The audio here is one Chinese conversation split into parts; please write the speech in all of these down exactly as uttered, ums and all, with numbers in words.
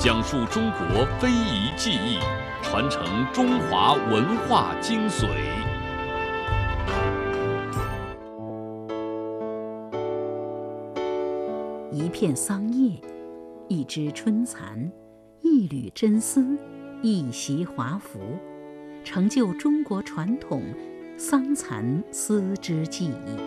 讲述中国非遗技艺，传承中华文化精髓。 一片桑叶，一枝春蚕，一缕真丝，一袭华服，成就中国传统桑蚕丝织技艺。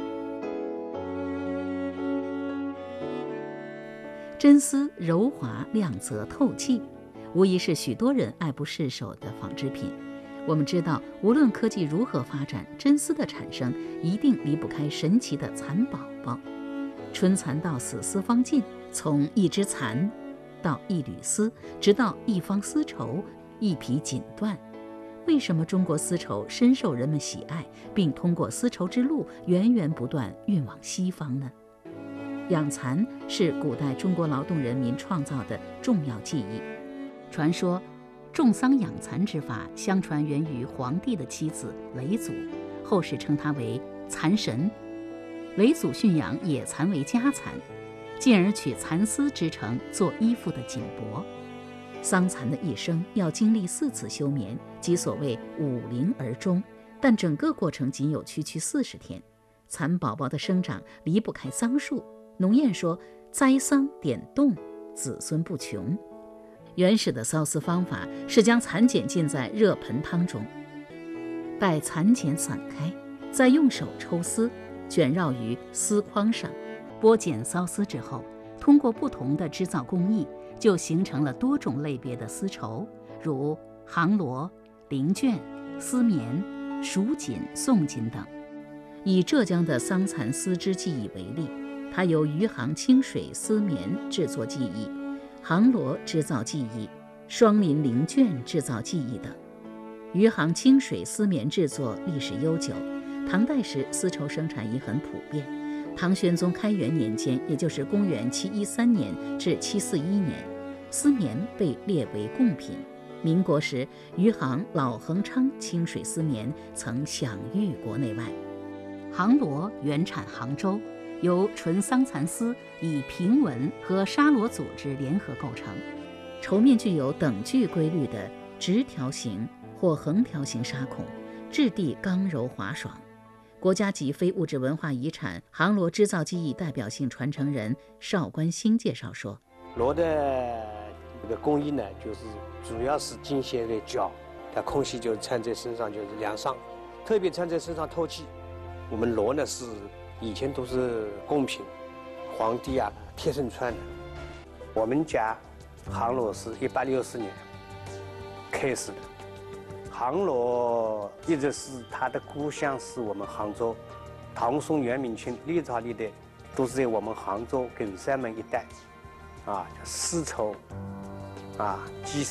真丝柔滑亮泽透气，无疑是许多人爱不释手的纺织品。我们知道，无论科技如何发展，真丝的产生一定离不开神奇的蚕宝宝。春蚕到死丝方尽，从一只蚕到一缕丝，直到一方丝绸，一匹锦缎。为什么中国丝绸深受人们喜爱，并通过丝绸之路源源不断运往西方呢？养蚕是古代中国劳动人民创造的重要技艺。传说种桑养蚕之法，相传源于黄帝的妻子嫘祖，后世称她为蚕神。嫘祖驯养野蚕为家蚕，进而取蚕丝织成做衣服的锦帛。桑蚕的一生要经历四次休眠，即所谓五龄而终，但整个过程仅有区区四十天。蚕宝宝的生长离不开桑树，农谚说栽桑点洞，子孙不穷。原始的缫丝方法是将蚕茧浸在热盆汤中，待蚕茧散开，再用手抽丝，卷绕于丝筐上。剥茧缫丝之后，通过不同的织造工艺，就形成了多种类别的丝绸，如杭罗、绫绢、丝棉、蜀锦、宋锦等。以浙江的桑蚕丝织技艺为例，它由余杭清水丝棉制作技艺、杭罗织造技艺、双林绫绢制造技艺等。余杭清水丝棉制作历史悠久，唐代时丝绸生产已很普遍。唐玄宗开元年间，也就是公元七一三年至七四一年，丝棉被列为贡品。民国时，余杭老恒昌清水丝棉曾享誉国内外。杭罗原产杭州，由纯桑蚕丝以平纹和纱罗组织联合构成，绸面具有等距规律的直条形或横条形纱孔，质地刚柔滑爽。国家级非物质文化遗产杭罗织造技艺代表性传承人邵关兴介绍说， 罗的这个工艺呢，就是主要是精细的角，它空隙就穿在身上就是凉爽，特别穿在身上透气。我们罗呢是以前都是贡品，皇帝啊贴身穿的。我们家杭罗是一八六四年开始的，杭罗一直是它的故乡，是我们杭州。唐宋元明清历朝历代都是在我们杭州跟山门一带，啊，丝绸，啊，鸡